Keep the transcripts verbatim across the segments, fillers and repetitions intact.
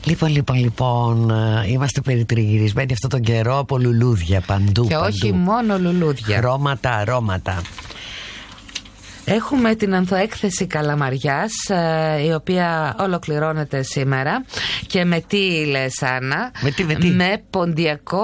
Λοιπόν, λοιπόν, λοιπόν, είμαστε περιτριγυρισμένοι αυτόν τον καιρό από λουλούδια παντού. Και παντού. όχι μόνο λουλούδια. Χρώματα, αρώματα. Έχουμε την ανθοέκθεση Καλαμαριάς, η οποία ολοκληρώνεται σήμερα. Και με τι λες, Άννα? Με τι, με τι? Με ποντιακό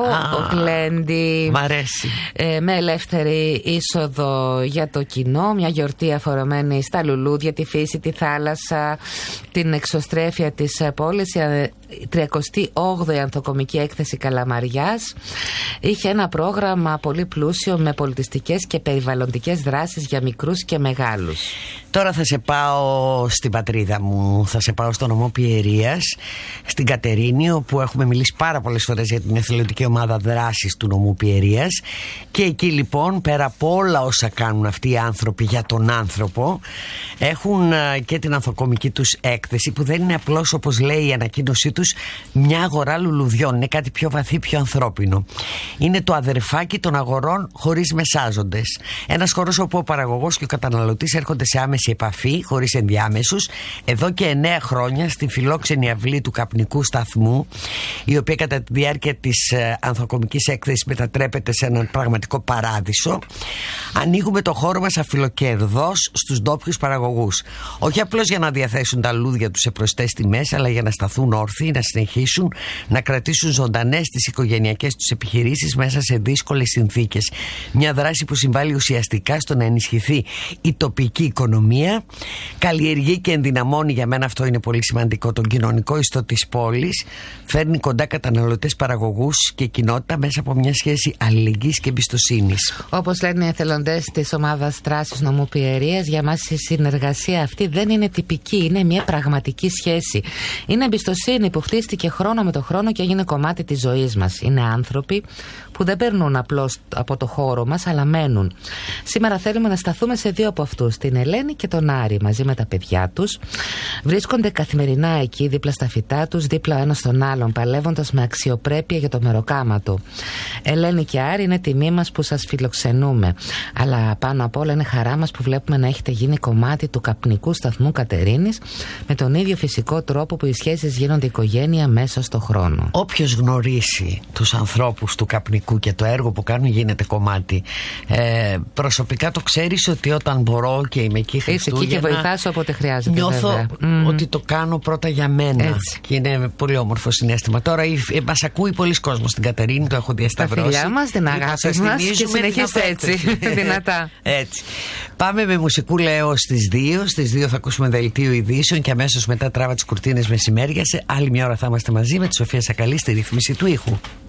γλέντι. Μ' αρέσει. ε, Με ελεύθερη είσοδο για το κοινό. Μια γιορτή αφορεμένη στα λουλούδια, τη φύση, τη θάλασσα, την εξωστρέφεια της πόλης. Η τριακοστή όγδοη ανθοκομική έκθεση Καλαμαριάς είχε ένα πρόγραμμα πολύ πλούσιο με πολιτιστικές και περιβαλλοντικές δράσεις για μικρούς και μεγάλους. Τώρα θα σε πάω στην πατρίδα μου, θα σε πάω στο νομό Πιερίας, στην Κατερίνη, όπου έχουμε μιλήσει πάρα πολλές φορές για την εθελοντική ομάδα δράσης του νομού Πιερίας. Και εκεί λοιπόν, πέρα από όλα όσα κάνουν αυτοί οι άνθρωποι για τον άνθρωπο, έχουν και την ανθοκομική τους έκθεση, που δεν είναι απλώς, όπως λέει η ανακοίνωσή τους, μια αγορά λουλουδιών. Είναι κάτι πιο βαθύ, πιο ανθρώπινο. Είναι το αδερφάκι των αγορών χωρίς μεσάζοντες. Ένας χώρος όπου ο παραγωγός και ο καταναλωτής έρχονται σε άμεση επαφή, χωρίς ενδιάμεσους, εδώ και εννέα χρόνια, στη φιλόξενη αυλή του καπνικού σταθμού, η οποία κατά τη διάρκεια της ε, ανθοκομικής έκθεσης μετατρέπεται σε έναν πραγματικό παράδεισο. Ανοίγουμε το χώρο μας αφιλοκερδός στους ντόπιους παραγωγούς. Όχι απλώς για να διαθέσουν τα λουλούδια τους σε προσιτές τιμές, αλλά για να σταθούν όρθιοι, να συνεχίσουν να κρατήσουν ζωντανές τις οικογενειακές τους επιχειρήσεις μέσα σε δύσκολες συνθήκες. Μια δράση που συμβάλλει ουσιαστικά στο να ενισχυθεί η τοπική οικονομία, καλλιεργεί και ενδυναμώνει, για μένα αυτό είναι πολύ σημαντικό, τον κοινωνικό ιστό της πόλης, φέρνει κοντά καταναλωτές, παραγωγούς και κοινότητα μέσα από μια σχέση αλληλεγγύης και εμπιστοσύνης. Όπως λένε οι εθελοντές της ομάδας δράσης νομού Πιερίας, για μας η συνεργασία αυτή δεν είναι τυπική, είναι μια πραγματική σχέση. Είναι εμπιστοσύνη που χτίστηκε χρόνο με το χρόνο και έγινε κομμάτι της ζωής μας. Είναι άνθρωποι που δεν περνούν απλώς από το χώρο μας, αλλά μένουν. Σήμερα θέλουμε να σταθούμε σε δύο από αυτούς, την Ελένη και τον Άρη, μαζί με τα παιδιά τους. Βρίσκονται καθημερινά εκεί, δίπλα στα φυτά τους, δίπλα ο ένας στον άλλον, παλεύοντας με αξιοπρέπεια για το μεροκάματο. Ελένη και Άρη, είναι τιμή μας που σας φιλοξενούμε. Αλλά πάνω απ' όλα είναι χαρά μας που βλέπουμε να έχετε γίνει κομμάτι του καπνικού σταθμού Κατερίνης, με τον ίδιο φυσικό τρόπο που οι σχέσεις γίνονται οικογένεια μέσα στο χρόνο. Όποιος γνωρίσει τους ανθρώπους του καπνικού και το έργο που κάνουν, γίνεται κομμάτι. Ε, προσωπικά το ξέρεις ότι όταν μπορώ και είμαι εκεί Χριστούγεννα, είσαι εκεί και βοηθάς όποτε χρειάζεται. Νιώθω βέβαια. ότι το κάνω πρώτα για μένα. Έτσι. Και είναι πολύ όμορφο συναίσθημα. Τώρα μας ακούει πολλοί κόσμος στην Κατερίνη, το έχω διασταυρώσει. Τα φιλιά μας, την αγάπη μας, και συνεχίστε έτσι, δυνατά. Έτσι. Πάμε με μουσικού Λέω στις δύο. Στις δύο θα ακούσουμε δελτίο ειδήσεων και αμέσως μετά τράβα τις κουρτίνες μεσημέρια. Σε άλλη μια ώρα θα είμαστε μαζί με τη Σοφία Σακαλή στη ρύθμιση του ήχου.